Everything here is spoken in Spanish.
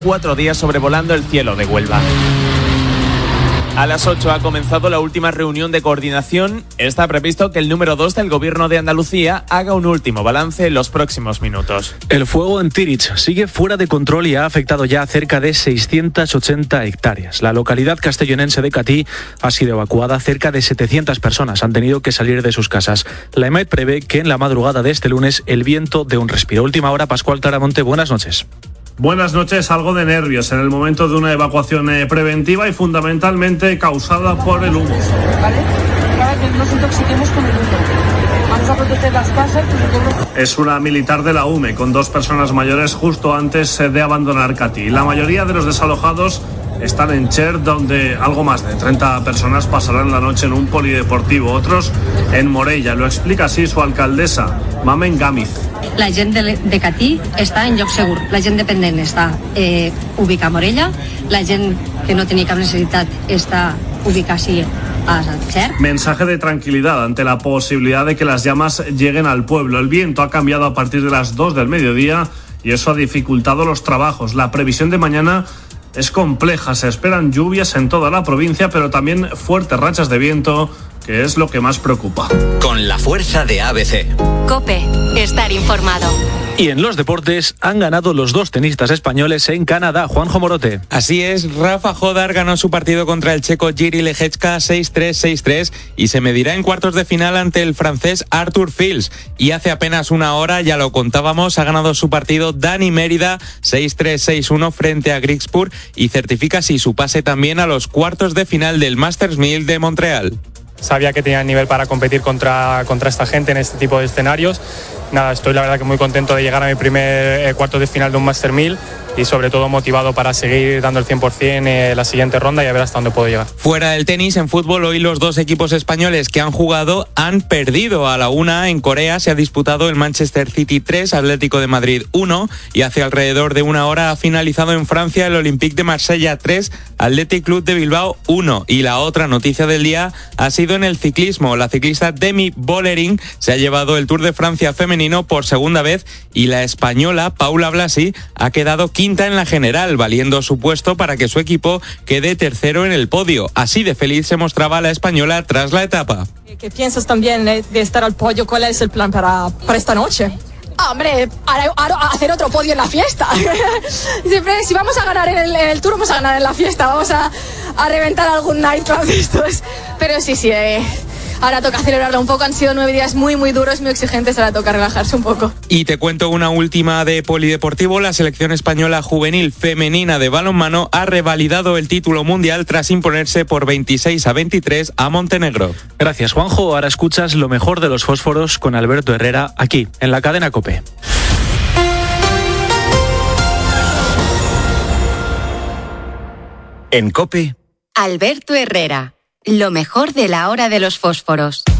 4 días sobrevolando el cielo de Huelva. A las 8 ha comenzado la última reunión de coordinación. Está previsto que el número 2 del Gobierno de Andalucía haga un último balance en los próximos minutos. El fuego en Tirich sigue fuera de control y ha afectado ya a cerca de 680 hectáreas. La localidad castellonense de Catí ha sido evacuada. Cerca de 700 personas han tenido que salir de sus casas. La EMET prevé que en la madrugada de este lunes el viento dé un respiro. Última hora, Pascual Claramonte, buenas noches. Buenas noches. Algo de nervios en el momento de una evacuación preventiva y fundamentalmente causada por el humo. ¿Vale? Para que no nos intoxiquemos con el humo. Vamos a proteger las casas. Es una militar de la UME con 2 personas mayores justo antes de abandonar Catí. La mayoría de los desalojados están en Cher, donde algo más de 30 personas pasarán la noche en un polideportivo. Otros en Morella. Lo explica así su alcaldesa, Mamen Gámez. La gent de Catí està en lloc segur, la gent dependent està ubicada a Morella, la gent que no tenia cap necessitat està ubicada així a Cher. Mensaje de tranquilidad ante la posibilidad de que las llamas lleguen al pueblo. El viento ha cambiado a partir de las 2 del mediodía y eso ha dificultado los trabajos. La previsión de mañana es compleja, se esperan lluvias en toda la provincia, pero también fuertes rachas de viento, que es lo que más preocupa. Con la fuerza de ABC. COPE, estar informado. Y en los deportes han ganado los 2 tenistas españoles en Canadá. Juanjo Morote. Así es, Rafa Jodar ganó su partido contra el checo Jiří Lehečka 6-3, 6-3 y se medirá en cuartos de final ante el francés Arthur Fils. Y hace apenas una hora, ya lo contábamos, ha ganado su partido Dani Mérida 6-3, 6-1 frente a Grigspur y certifica así su pase también a los cuartos de final del Masters 1000 de Montreal. Sabía que tenía nivel para competir contra esta gente en este tipo de escenarios. Nada, estoy la verdad que muy contento de llegar a mi primer cuarto de final de un Master 1000 y sobre todo motivado para seguir dando el 100% la siguiente ronda y a ver hasta dónde puedo llegar. Fuera del tenis, en fútbol, hoy los 2 equipos españoles que han jugado han perdido. A la una, en Corea, se ha disputado el Manchester City 3, Atlético de Madrid 1 y hace alrededor de una hora ha finalizado en Francia el Olympique de Marsella 3, Athletic Club de Bilbao 1. Y la otra noticia del día ha sido en el ciclismo. La ciclista Demi Vollering se ha llevado el Tour de Francia femenino por segunda vez y la española Paula Blasi ha quedado quinta en la general, valiendo su puesto para que su equipo quede tercero en el podio. Así de feliz se mostraba la española tras la etapa. ¿Qué piensas también de estar al podio? ¿Cuál es el plan para esta noche? Hombre, hacer otro podio en la fiesta. Siempre, si vamos a ganar en el Tour, vamos a ganar en la fiesta. Vamos a reventar algún nightclub de estos. Pero sí, ahora toca celebrarlo un poco. Han sido 9 días muy, muy duros, muy exigentes. Ahora toca relajarse un poco. Y te cuento una última de polideportivo. La selección española juvenil femenina de balonmano ha revalidado el título mundial tras imponerse por 26-23 a Montenegro. Gracias, Juanjo. Ahora escuchas lo mejor de los fósforos con Alberto Herrera aquí, en la cadena COPE. En COPE, Alberto Herrera, lo mejor de la hora de los fósforos.